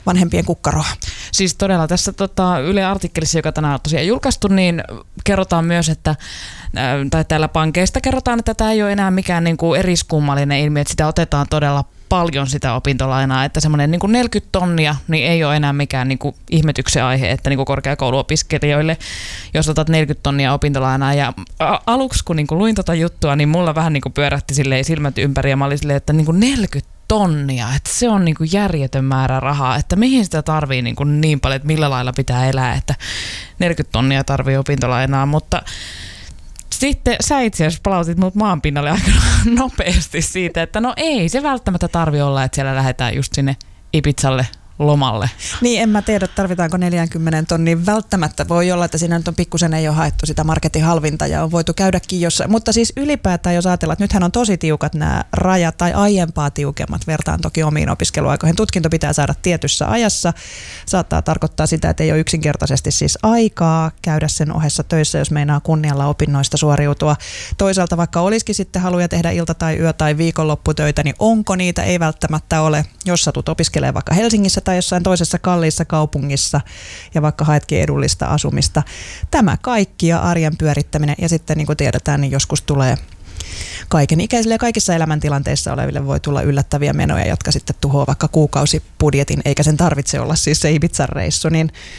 vanhempien kukkaroa. Siis todella tässä Yle artikkelissa, joka tänään on tosiaan julkaistu, niin kerrotaan myös, että tai täällä pankeista kerrotaan, että tämä ei ole enää mikään niin kuin eriskummallinen ilmiö, että sitä otetaan todella paljon sitä opintolainaa, että semmoinen niin kuin 40 tonnia niin ei ole enää mikään niin kuin ihmetyksen aihe, että niin kuin korkeakouluopiskelijoille, jos otat 40 tonnia opintolainaa. Ja aluksi kun niin kuin luin tota juttua, niin mulla vähän niin kuin pyörähti silleen silmät ympäri ja mä olin silleen, että niin kuin 40 tonnia, että se on niin kuin järjetön määrä rahaa, että mihin sitä tarvii niin paljon, että millä lailla pitää elää, että 40 tonnia tarvii opintolainaa, mutta sitten sä itse asiassa palautit mut maanpinnalle aika nopeasti siitä, että no ei se välttämättä tarvi olla, että siellä lähdetään just sinne Ibizalle lomalle. Niin, en mä tiedä, tarvitaanko 40 tonnia. Välttämättä voi olla, että siinä nyt on pikkusen ei ole haettu sitä marketin halvinta ja on voitu käydäkin jossain. Mutta siis ylipäätään, jos ajatellaan, että nythän on tosi tiukat nämä rajat tai aiempaa tiukemmat, vertaan toki omiin opiskeluaikoihin. Tutkinto pitää saada tietyssä ajassa. Saattaa tarkoittaa sitä, että ei ole yksinkertaisesti siis aikaa käydä sen ohessa töissä, jos meinaa kunnialla opinnoista suoriutua. Toisaalta vaikka olisikin sitten haluja tehdä ilta- tai yö- tai viikonlopputöitä, niin onko niitä? Ei välttämättä ole. Jos satut opiskelemaan vaikka Helsingissä tai jossain toisessa kalliissa kaupungissa ja vaikka haetkin edullista asumista. Tämä kaikki ja arjen pyörittäminen ja sitten niin kuin tiedetään, niin joskus tulee kaiken ikäisille ja kaikissa elämäntilanteissa oleville voi tulla yllättäviä menoja, jotka sitten tuhoaa vaikka kuukausibudjetin, eikä sen tarvitse olla siis se Ibizan reissu,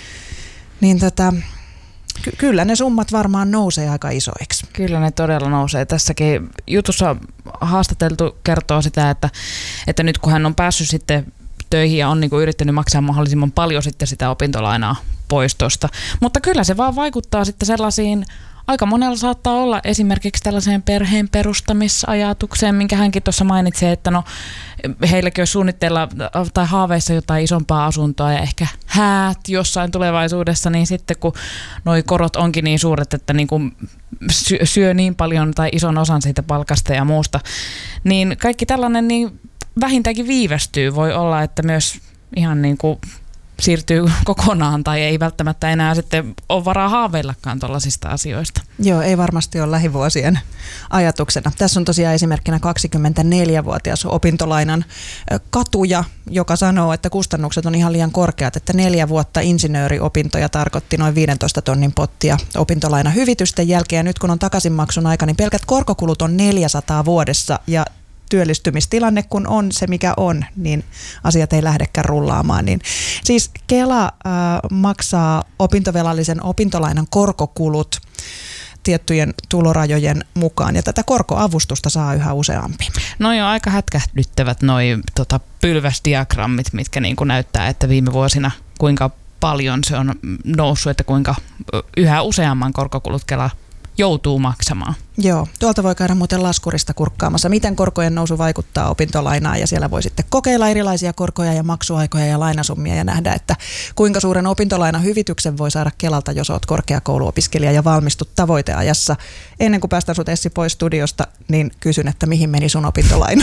kyllä ne summat varmaan nousee aika isoiksi. Kyllä ne todella nousee. Tässäkin jutussa haastateltu kertoo sitä, että nyt kun hän on päässyt sitten töihin ja on niin kuin yrittänyt maksaa mahdollisimman paljon sitten sitä opintolainaa pois tuosta. Mutta kyllä se vaan vaikuttaa sitten sellaisiin, aika monella saattaa olla esimerkiksi tällaiseen perheen perustamisajatukseen, minkä hänkin tuossa mainitsi, että no heilläkin olisi suunnitteilla tai haaveissa jotain isompaa asuntoa ja ehkä häät jossain tulevaisuudessa, niin sitten kun noi korot onkin niin suuret, että niin kuin syö niin paljon tai ison osan siitä palkasta ja muusta, niin kaikki tällainen niin vähintäänkin viivästyy. Voi olla, että myös ihan niin kuin siirtyy kokonaan tai ei välttämättä enää sitten ole varaa haaveillakaan tuollaisista asioista. Joo, ei varmasti ole lähivuosien ajatuksena. Tässä on tosiaan esimerkkinä 24-vuotias opintolainan katuja, joka sanoo, että kustannukset on ihan liian korkeat, että 4 vuotta insinööriopintoja tarkoitti noin 15 tonnin pottia opintolainahyvitysten jälkeen. Ja nyt kun on takaisinmaksun aika, niin pelkät korkokulut on 400 vuodessa ja työllistymistilanne kun on se mikä on, niin asiat ei lähdekään rullaamaan. Niin, siis Kela maksaa opintovelallisen opintolainan korkokulut tiettyjen tulorajojen mukaan, ja tätä korkoavustusta saa yhä useampi. No joo, aika hätkähdyttävät noi pylväsdiagrammit, mitkä niin kuin näyttää, että viime vuosina kuinka paljon se on noussut, että kuinka yhä useamman korkokulut Kela joutuu maksamaan. Joo, tuolta voi käydä muuten laskurista kurkkaamassa, miten korkojen nousu vaikuttaa opintolainaan, ja siellä voi sitten kokeilla erilaisia korkoja ja maksuaikoja ja lainasummia ja nähdä, että kuinka suuren opintolainahyvityksen voi saada Kelalta, jos olet korkeakouluopiskelija ja valmistut tavoiteajassa. Ennen kuin päästään sut Essi pois studiosta, niin kysyn, että mihin meni sun opintolaina?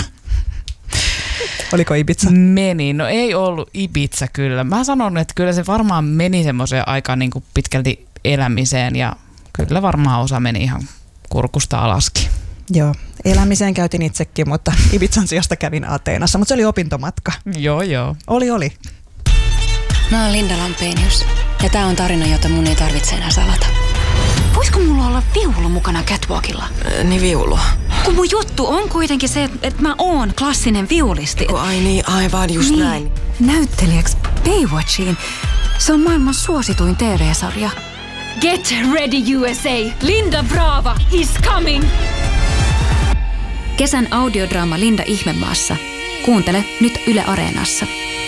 Oliko Ibiza? Meni. No ei ollut Ibiza kyllä. Mä sanon, että kyllä se varmaan meni semmoiseen aikaan niin kuin pitkälti elämiseen ja kyllä varmaan osa meni ihan kurkusta alaskin. Joo, elämiseen käytin itsekin, mutta Ibizan sijasta kävin Ateenassa, mutta se oli opintomatka. Joo. Oli. Mä oon Linda Lampenius ja tää on tarina, jota mun ei tarvitse enää salata. Voisiko mulla olla viulu mukana catwalkilla? Niin viulu. Kun mun juttu on kuitenkin se, että mä oon klassinen viulisti. Ai niin, aivan just niin. Näin. Näyttelijäksi Baywatchiin. Se on maailman suosituin TV-sarja. Get ready USA! Linda Brava is coming! Kesän audiodraama Linda Ihmemaassa. Kuuntele nyt Yle Areenassa.